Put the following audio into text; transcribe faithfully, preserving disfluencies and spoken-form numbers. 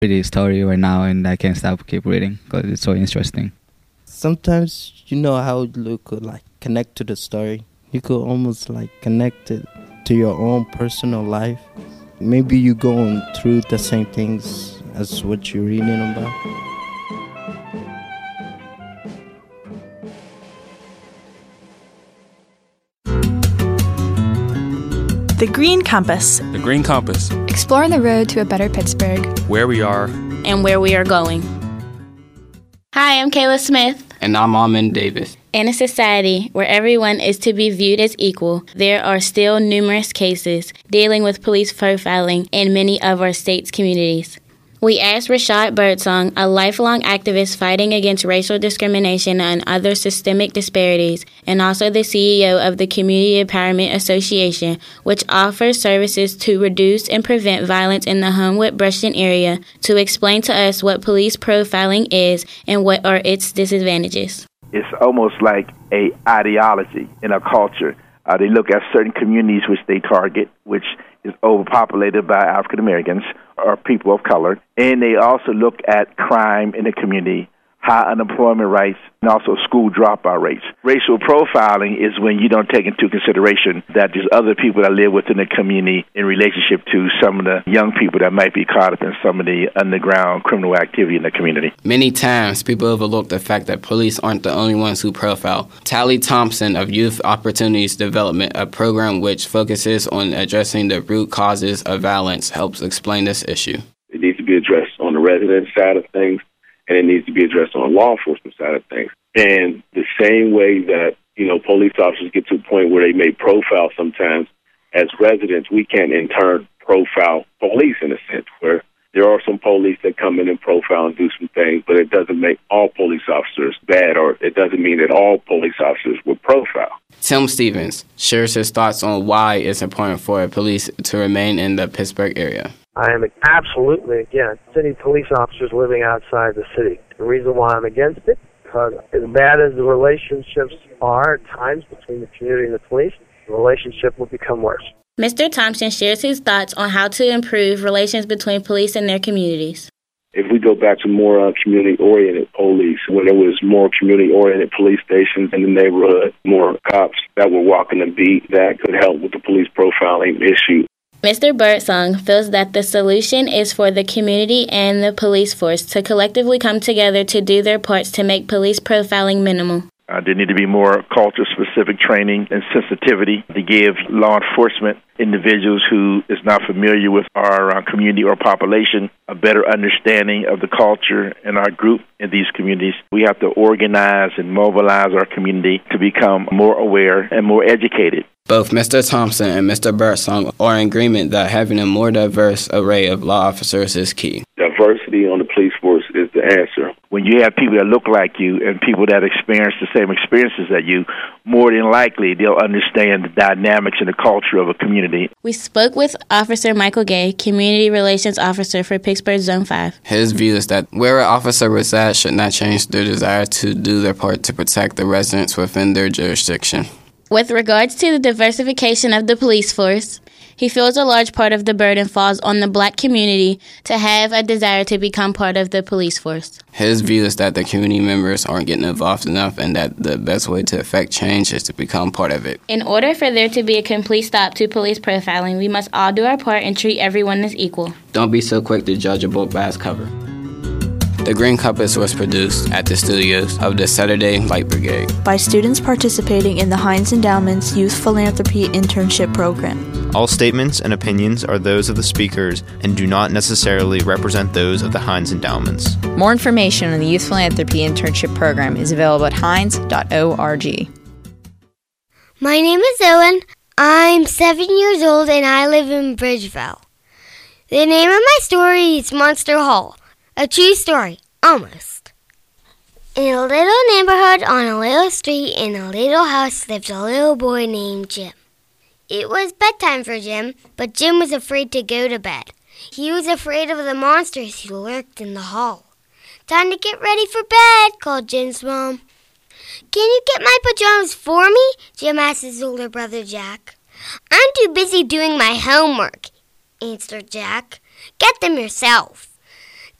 read the story right now and I can't stop keep reading because it's so interesting. Sometimes you know how you could like connect to the story. You could almost like connect it to your own personal life. Maybe you're going through the same things as what you're reading about. The Green Compass. The Green Compass. Exploring the road to a better Pittsburgh. Where we are. And where we are going. Hi, I'm Kayla Smith. And I'm Almond Davis. In a society where everyone is to be viewed as equal, there are still numerous cases dealing with police profiling in many of our state's communities. We asked Rashad Birdsong, a lifelong activist fighting against racial discrimination and other systemic disparities, and also the C E O of the Community Empowerment Association, which offers services to reduce and prevent violence in the Homewood-Brushton area, to explain to us what police profiling is and what are its disadvantages. It's almost like a ideology in a culture. Uh, they look at certain communities which they target, which is overpopulated by African Americans or people of color, and they also look at crime in the community, high unemployment rates, and also school dropout rates. Racial profiling is when you don't take into consideration that there's other people that live within the community in relationship to some of the young people that might be caught up in some of the underground criminal activity in the community. Many times, people overlook the fact that police aren't the only ones who profile. Tally Thompson of Youth Opportunities Development, a program which focuses on addressing the root causes of violence, helps explain this issue. It needs to be addressed on the resident side of things, and it needs to be addressed on the law enforcement side of things. And the same way that, you know, police officers get to a point where they may profile sometimes, as residents, we can in turn profile police in a sense, where there are some police that come in and profile and do some things, but it doesn't make all police officers bad, or it doesn't mean that all police officers would profile. Tim Stevens shares his thoughts on why it's important for police to remain in the Pittsburgh area. I am absolutely against city police officers living outside the city. The reason why I'm against it, because as bad as the relationships are at times between the community and the police, the relationship will become worse. Mister Thompson shares his thoughts on how to improve relations between police and their communities. If we go back to more uh, community-oriented police, when there was more community-oriented police stations in the neighborhood, more cops that were walking the beat, that could help with the police profiling issue. Mister Birdsong feels that the solution is for the community and the police force to collectively come together to do their parts to make police profiling minimal. Uh, there need to be more culture-specific training and sensitivity to give law enforcement individuals who is not familiar with our uh, community or population a better understanding of the culture in our group in these communities. We have to organize and mobilize our community to become more aware and more educated. Both Mister Thompson and Mister Birdsong are in agreement that having a more diverse array of law officers is key. Diversity on the police force is the answer. When you have people that look like you and people that experience the same experiences that you, more than likely they'll understand the dynamics and the culture of a community. We spoke with Officer Michael Gay, Community Relations Officer for Pittsburgh Zone five. His view is that where an officer resides should not change their desire to do their part to protect the residents within their jurisdiction. With regards to the diversification of the police force, he feels a large part of the burden falls on the black community to have a desire to become part of the police force. His view is that the community members aren't getting involved enough and that the best way to affect change is to become part of it. In order for there to be a complete stop to police profiling, we must all do our part and treat everyone as equal. Don't be so quick to judge a book by its cover. The Green Compass was produced at the studios of the Saturday Light Brigade by students participating in the Heinz Endowment's Youth Philanthropy Internship Program. All statements and opinions are those of the speakers and do not necessarily represent those of the Heinz Endowments. More information on the Youth Philanthropy Internship Program is available at heinz dot org. My name is Owen. I'm seven years old and I live in Bridgeville. The name of my story is Monster Hall. A true story, almost. In a little neighborhood on a little street in a little house lived a little boy named Jim. It was bedtime for Jim, but Jim was afraid to go to bed. He was afraid of the monsters who lurked in the hall. Time to get ready for bed, called Jim's mom. Can you get my pajamas for me? Jim asked his older brother Jack. I'm too busy doing my homework, answered Jack. Get them yourself.